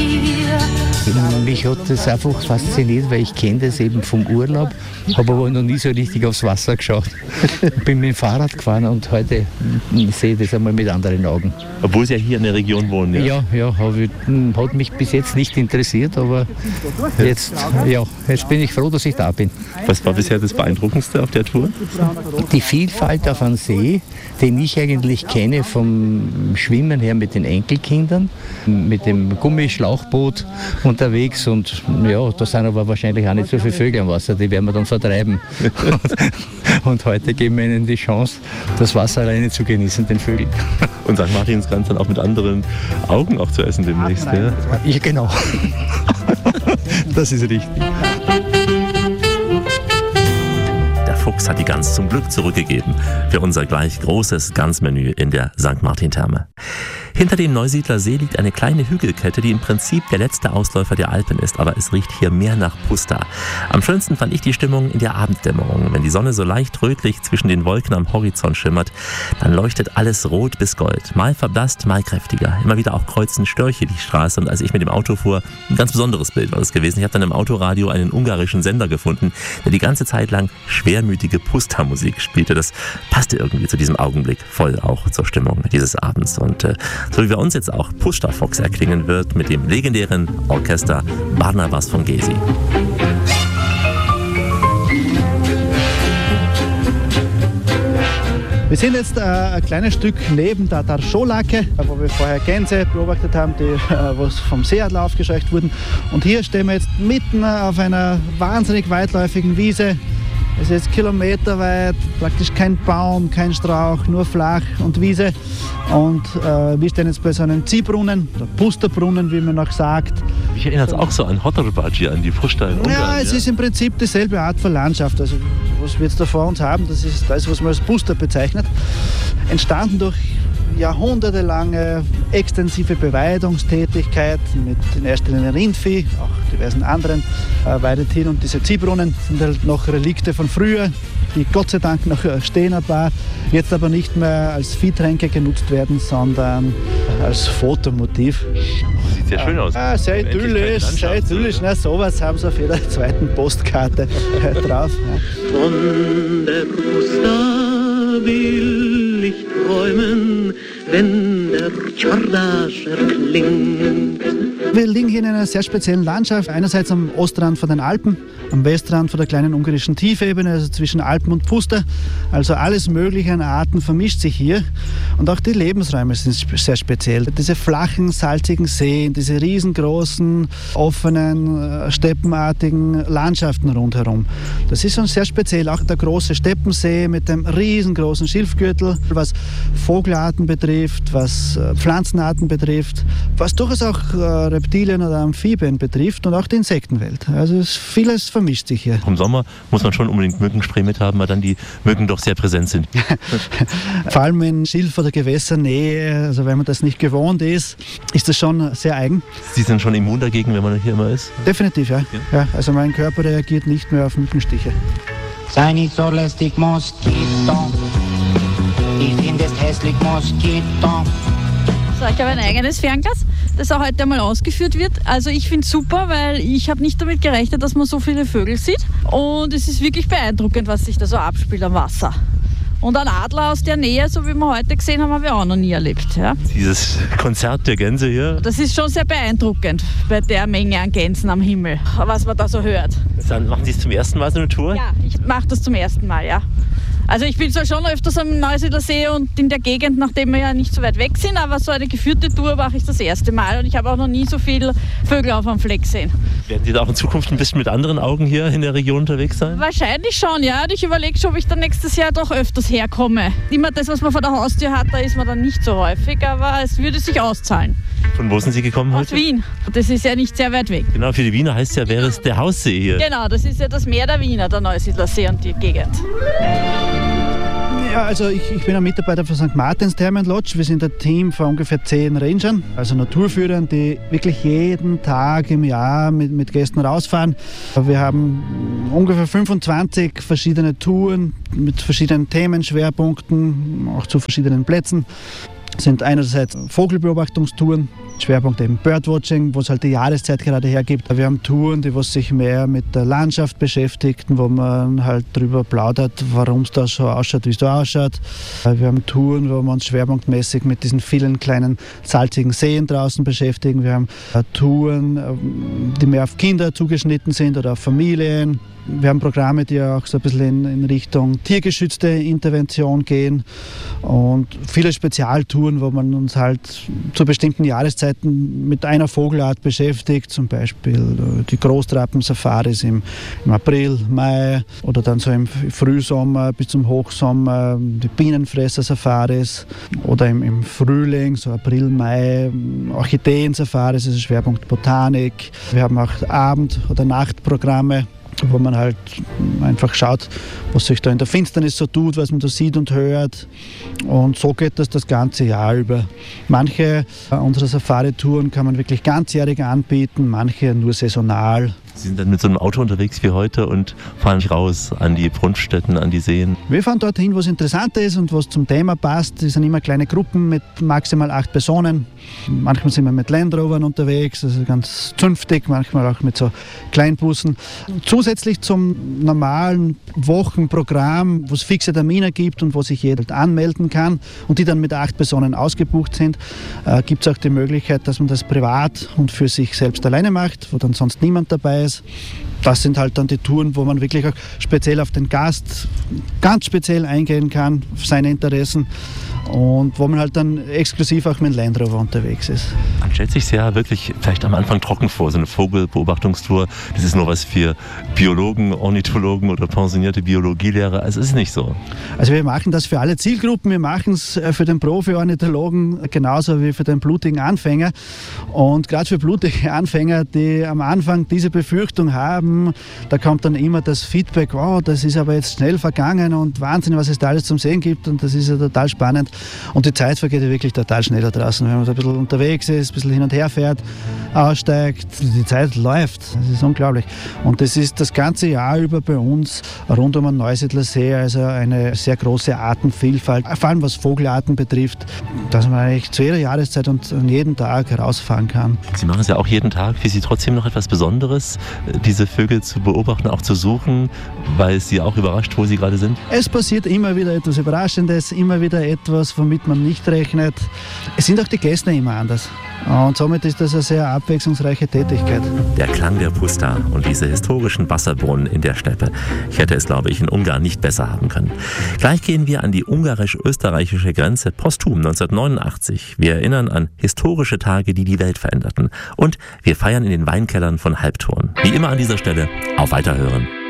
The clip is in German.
Mich hat das einfach fasziniert, weil ich kenne das eben vom Urlaub, habe aber noch nie so richtig aufs Wasser geschaut. Bin mit dem Fahrrad gefahren und heute sehe ich das einmal mit anderen Augen. Obwohl Sie ja hier in der Region wohnen, ja? Ja, hat mich bis jetzt nicht interessiert, aber jetzt bin ich froh, dass ich da bin. Was war bisher das Beeindruckendste auf der Tour? Die Vielfalt auf einem See, den ich eigentlich kenne vom Schwimmen her mit den Enkelkindern, mit dem Gummischlauchboot unterwegs und ja, da sind aber wahrscheinlich auch nicht so viele Vögel am Wasser, die werden wir dann vertreiben. Und heute geben wir ihnen die Chance, das Wasser alleine zu genießen, den Vögeln. Und St. Martinsgans dann auch mit anderen Augen auch zu essen demnächst, ja? Ja, genau. Das ist richtig. Fuchs hat die Gans zum Glück zurückgegeben für unser gleich großes Gansmenü in der St. Martin-Therme. Hinter dem Neusiedler See liegt eine kleine Hügelkette, die im Prinzip der letzte Ausläufer der Alpen ist, aber es riecht hier mehr nach Pusta. Am schönsten fand ich die Stimmung in der Abenddämmerung. Wenn die Sonne so leicht rötlich zwischen den Wolken am Horizont schimmert, dann leuchtet alles rot bis gold. Mal verblasst, mal kräftiger. Immer wieder auch kreuzen Störche die Straße und als ich mit dem Auto fuhr, ein ganz besonderes Bild war das gewesen. Ich habe dann im Autoradio einen ungarischen Sender gefunden, der die ganze Zeit lang schwermütige Pusta-Musik spielte. Das passte irgendwie zu diesem Augenblick voll auch zur Stimmung dieses Abends und so wie bei uns jetzt auch Pusta Fox erklingen wird mit dem legendären Orchester Barnabas von Gezi. Wir sind jetzt ein kleines Stück neben der Tarscholake, wo wir vorher Gänse beobachtet haben, die was vom Seeadler aufgescheucht wurden. Und hier stehen wir jetzt mitten auf einer wahnsinnig weitläufigen Wiese. Es ist kilometerweit, praktisch kein Baum, kein Strauch, nur flach und Wiese. Und wir stehen jetzt bei so einem Ziehbrunnen, oder Pusterbrunnen, wie man noch sagt. Mich erinnert es auch so an Hotorbaci, an die Pusta in Ungarn. Ja, es ist im Prinzip dieselbe Art von Landschaft. Also, was wir jetzt da vor uns haben, das ist das, was man als Puster bezeichnet. Entstanden durch jahrhundertelange extensive Beweidungstätigkeit mit in erster Linie Rindvieh, auch diversen anderen Weidetieren. Und diese Ziehbrunnen sind halt noch Relikte von früher, die Gott sei Dank noch stehen ein paar, jetzt aber nicht mehr als Viehtränke genutzt werden, sondern als Fotomotiv. Sieht sehr schön aus. Sehr idyllisch, sehr idyllisch. Na, sowas haben sie auf jeder zweiten Postkarte drauf. Ja. Von der Pusta will ich träumen, wenn der Tschordasch erklingt. Wir liegen hier in einer sehr speziellen Landschaft. Einerseits am Ostrand von den Alpen, am Westrand von der kleinen ungarischen Tiefebene, also zwischen Alpen und Pusta. Also alles Mögliche an Arten vermischt sich hier. Und auch die Lebensräume sind sehr speziell. Diese flachen, salzigen Seen, diese riesengroßen, offenen, steppenartigen Landschaften rundherum. Das ist schon sehr speziell. Auch der große Steppensee mit dem riesengroßen Schilfgürtel, was Vogelarten betrifft, was Pflanzenarten betrifft, was durchaus auch Reptilien oder Amphibien betrifft und auch die Insektenwelt. Also vieles vermischt sich hier. Im Sommer muss man schon unbedingt Mückenspray mit haben, weil dann die Mücken doch sehr präsent sind. Vor allem in Schilf- oder Gewässernähe, also wenn man das nicht gewohnt ist, ist das schon sehr eigen. Sie sind schon immun dagegen, wenn man hier immer ist? Definitiv, ja. Ja, also mein Körper reagiert nicht mehr auf Mückenstiche. Sei nicht so lästig, Moskito. Ich finde es hässlich, Moskito. So, ich habe ein eigenes Fernglas, das auch heute einmal ausgeführt wird. Also ich finde es super, weil ich habe nicht damit gerechnet, dass man so viele Vögel sieht. Und es ist wirklich beeindruckend, was sich da so abspielt am Wasser. Und ein Adler aus der Nähe, so wie wir heute gesehen haben, haben wir auch noch nie erlebt. Ja. Dieses Konzert der Gänse hier. Das ist schon sehr beeindruckend bei der Menge an Gänsen am Himmel, was man da so hört. Dann machen Sie es zum ersten Mal so eine Tour? Ja, ich mache das zum ersten Mal, ja. Also ich bin zwar schon öfters am Neusiedler See und in der Gegend, nachdem wir ja nicht so weit weg sind, aber so eine geführte Tour mache ich das erste Mal und ich habe auch noch nie so viele Vögel auf einem Fleck gesehen. Werden Sie da auch in Zukunft ein bisschen mit anderen Augen hier in der Region unterwegs sein? Wahrscheinlich schon, ja. Und ich überlege schon, ob ich dann nächstes Jahr doch öfters herkomme. Immer das, was man vor der Haustür hat, da ist man dann nicht so häufig, aber es würde sich auszahlen. Von wo sind Sie gekommen heute? Aus Wien. Das ist ja nicht sehr weit weg. Genau, für die Wiener heißt ja, wäre es der Haussee hier. Genau, das ist ja das Meer der Wiener, der Neusiedler See und die Gegend. Ja, also ich bin ein Mitarbeiter von St. Martins Therme & Lodge. Wir sind ein Team von ungefähr 10 Rangern, also Naturführern, die wirklich jeden Tag im Jahr mit Gästen rausfahren. Wir haben ungefähr 25 verschiedene Touren mit verschiedenen Themenschwerpunkten, auch zu verschiedenen Plätzen. sind einerseits Vogelbeobachtungstouren, Schwerpunkt eben Birdwatching, wo es halt die Jahreszeit gerade hergibt. Wir haben Touren, die was sich mehr mit der Landschaft beschäftigen, wo man halt darüber plaudert, warum es da so ausschaut, wie es da ausschaut. Wir haben Touren, wo wir uns schwerpunktmäßig mit diesen vielen kleinen salzigen Seen draußen beschäftigen. Wir haben Touren, die mehr auf Kinder zugeschnitten sind oder auf Familien. Wir haben Programme, die auch so ein bisschen in Richtung tiergeschützte Intervention gehen und viele Spezialtouren, wo man uns halt zu bestimmten Jahreszeiten mit einer Vogelart beschäftigt, zum Beispiel die Großtrappen-Safaris im April, Mai oder dann so im Frühsommer bis zum Hochsommer die Bienenfresser-Safaris oder im Frühling, so April, Mai, Orchideen-Safaris, also Schwerpunkt Botanik. Wir haben auch Abend- oder Nachtprogramme, wo man halt einfach schaut, was sich da in der Finsternis so tut, was man da sieht und hört. Und so geht das ganze Jahr über. Manche unserer Safari-Touren kann man wirklich ganzjährig anbieten, manche nur saisonal. Sie sind dann mit so einem Auto unterwegs wie heute und fahren raus an die Brunftstätten, an die Seen? Wir fahren dorthin, wo es interessant ist und was zum Thema passt. Das sind immer kleine Gruppen mit maximal 8 Personen. Manchmal sind wir mit Land Rovern unterwegs, also ganz zünftig, manchmal auch mit so Kleinbussen. Zusätzlich zum normalen Wochenprogramm, wo es fixe Termine gibt und wo sich jeder anmelden kann und die dann mit 8 Personen ausgebucht sind, gibt es auch die Möglichkeit, dass man das privat und für sich selbst alleine macht, wo dann sonst niemand dabei ist. Das sind halt dann die Touren, wo man wirklich auch speziell auf den Gast ganz speziell eingehen kann, auf seine Interessen und wo man halt dann exklusiv auch mit Land Rover unterwegs ist. Man stellt sich ja wirklich vielleicht am Anfang trocken vor, so eine Vogelbeobachtungstour, das ist nur was für Biologen, Ornithologen oder pensionierte Biologielehrer. Es ist nicht so. Also wir machen das für alle Zielgruppen, wir machen es für den Profi-Ornithologen genauso wie für den blutigen Anfänger. Und gerade für blutige Anfänger, die am Anfang diese Befürchtung haben, da kommt dann immer das Feedback, oh, das ist aber jetzt schnell vergangen und Wahnsinn, was es da alles zum Sehen gibt und das ist ja total spannend. Und die Zeit vergeht ja wirklich total schnell da draußen, wenn man so ein bisschen unterwegs ist, ein bisschen hin und her fährt, aussteigt, die Zeit läuft, das ist unglaublich. Und das ist das ganze Jahr über bei uns rund um den Neusiedler See, also eine sehr große Artenvielfalt, vor allem was Vogelarten betrifft, dass man eigentlich zu jeder Jahreszeit und an jedem Tag herausfahren kann. Sie machen es ja auch jeden Tag. Für Sie trotzdem noch etwas Besonderes, diese Vögel zu beobachten, auch zu suchen, weil es Sie auch überrascht, wo Sie gerade sind? Es passiert immer wieder etwas Überraschendes, immer wieder etwas, womit man nicht rechnet. Es sind auch die Gäste immer anders. Und somit ist das eine sehr abwechslungsreiche Tätigkeit. Der Klang der Puszta und diese historischen Wasserbrunnen in der Steppe. Ich hätte es, glaube ich, in Ungarn nicht besser haben können. Gleich gehen wir an die ungarisch-österreichische Grenze posthum 1989. Wir erinnern an historische Tage, die die Welt veränderten. Und wir feiern in den Weinkellern von Halbturn. Wie immer an dieser Stelle, auf Weiterhören.